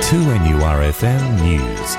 2NURFM News.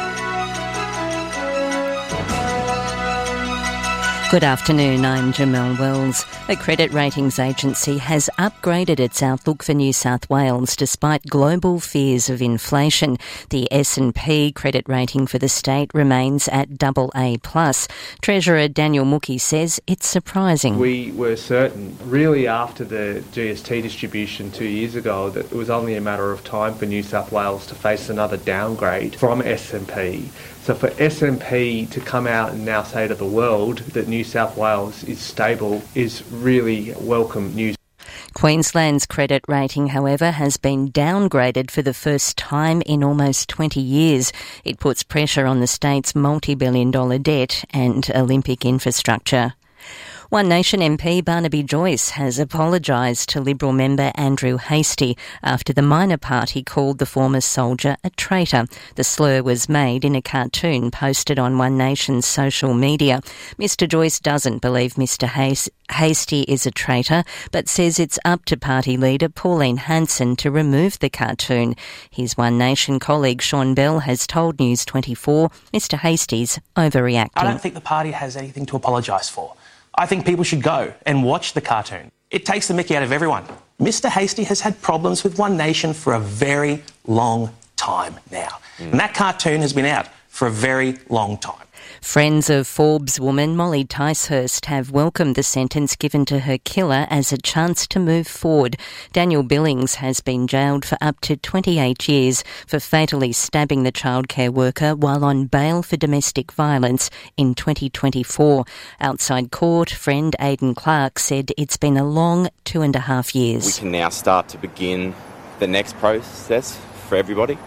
Good afternoon, I'm Jamelle Wells. A credit ratings agency has upgraded its outlook for New South Wales despite global fears of inflation. The S&P credit rating for the state remains at AA+. Treasurer Daniel Mookhey says it's surprising. We were certain, really after the GST distribution 2 years ago, that it was only a matter of time for New South Wales to face another downgrade from S&P. So for S&P to come out and now say to the world that New South Wales is stable is really welcome news. Queensland's credit rating, however, has been downgraded for the first time in almost 20 years. It puts pressure on the state's multi-billion-dollar debt and Olympic infrastructure. One Nation MP Barnaby Joyce has apologised to Liberal member Andrew Hastie after the Minor Party called the former soldier a traitor. The slur was made in a cartoon posted on One Nation's social media. Mr Joyce doesn't believe Mr Hastie is a traitor, but says it's up to party leader Pauline Hanson to remove the cartoon. His One Nation colleague Sean Bell has told News 24 Mr Hastie's overreacting. I don't think the party has anything to apologise for. I think people should go and watch the cartoon. It takes the mickey out of everyone. Mr Hastie has had problems with One Nation for a very long time now. And that cartoon has been out for a very long time. Friends of Forbes woman Molly Ticehurst have welcomed the sentence given to her killer as a chance to move forward. Daniel Billings has been jailed for up to 28 years for fatally stabbing the childcare worker while on bail for domestic violence in 2024. Outside court, friend Aidan Clark said it's been a long 2.5 years. We can now start to begin the next process for everybody.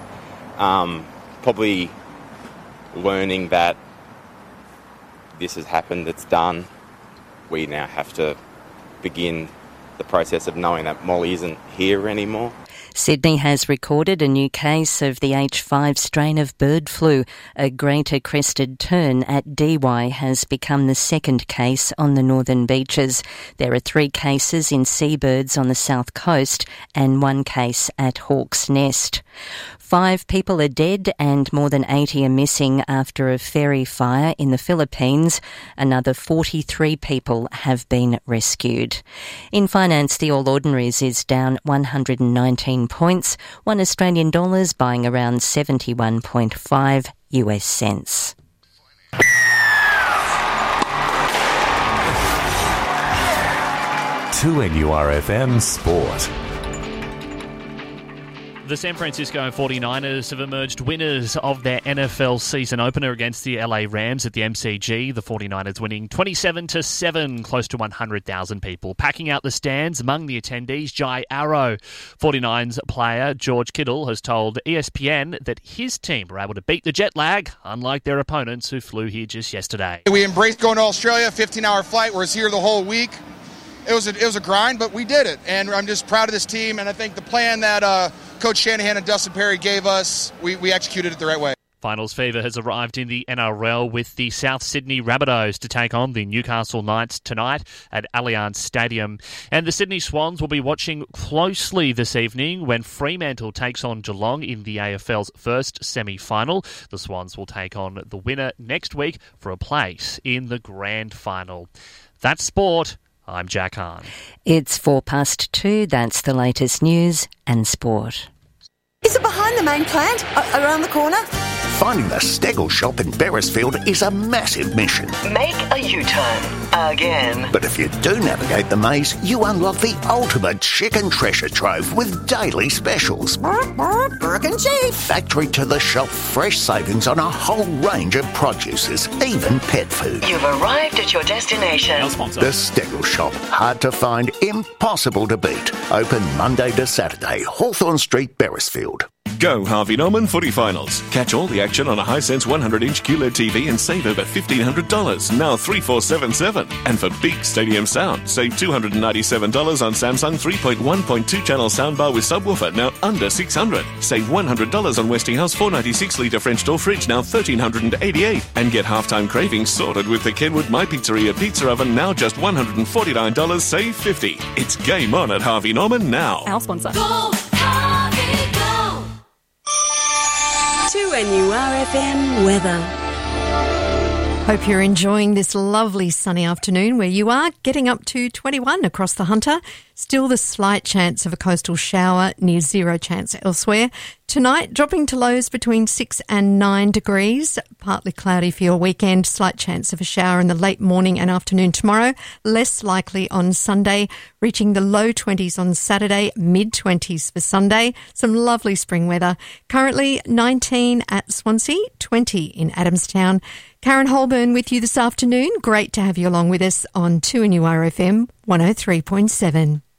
Probably learning that this has happened, it's done. We now have to begin the process of knowing that Molly isn't here anymore. Sydney has recorded a new case of the H5 strain of bird flu. A greater crested tern at Dee Why has become the second case on the northern beaches. There are 3 cases in seabirds on the south coast and 1 case at Hawk's Nest. 5 people are dead and more than 80 are missing after a ferry fire in the Philippines. Another 43 people have been rescued. In finance, the All Ordinaries is down 119 points, $1 Australian buying around 71.5 US cents. To NURFM Sport. The San Francisco 49ers have emerged winners of their NFL season opener against the LA Rams at the MCG. The 49ers winning 27-7, close to 100,000 people. Packing out the stands among the attendees, Jai Arrow. 49ers player George Kittle has told ESPN that his team were able to beat the jet lag, unlike their opponents who flew here just yesterday. We embraced going to Australia, 15-hour flight. We're here the whole week. It was a grind, but we did it. And I'm just proud of this team, and I think the plan that Coach Shanahan and Dustin Perry gave us, we executed it the right way. Finals fever has arrived in the NRL with the South Sydney Rabbitohs to take on the Newcastle Knights tonight at Allianz Stadium. And the Sydney Swans will be watching closely this evening when Fremantle takes on Geelong in the AFL's first semi-final. The Swans will take on the winner next week for a place in the grand final. That's sport. I'm Jack Hahn. It's 2:04. That's the latest news and sport. Is it behind the main plant? Around the corner? Finding the Stegel shop in Beresfield is a massive mission. Make a U-turn. Again. But if you do navigate the maze, you unlock the ultimate chicken treasure trove with daily specials. Burke and Chief. Factory to the shop, fresh savings on a whole range of produces, even pet food. You've arrived at your destination. Our sponsor. The Stegel shop. Hard to find, impossible to beat. Open Monday to Saturday, Hawthorn Street, Beresfield. Go Harvey Norman Footy Finals. Catch all the action on a Hisense 100-inch QLED TV and save over $1,500, now $3,477. And for big stadium sound, save $297 on Samsung 3.1.2 channel soundbar with subwoofer, now under $600. Save $100 on Westinghouse 496-litre French door fridge, now $1,388. And get halftime cravings sorted with the Kenwood My Pizzeria pizza oven, now just $149, save $50. It's game on at Harvey Norman now. Our sponsor. Go Harvey, go! 2NURFM weather. Hope you're enjoying this lovely sunny afternoon where you are, getting up to 21 across the Hunter. Still the slight chance of a coastal shower, near zero chance elsewhere. Tonight, dropping to lows between 6 and 9 degrees. Partly cloudy for your weekend. Slight chance of a shower in the late morning and afternoon tomorrow. Less likely on Sunday, reaching the low 20s on Saturday, mid-20s for Sunday. Some lovely spring weather. Currently 19 at Swansea, 20 in Adamstown. Karen Holburn with you this afternoon. Great to have you along with us on 2NURFM 103.7.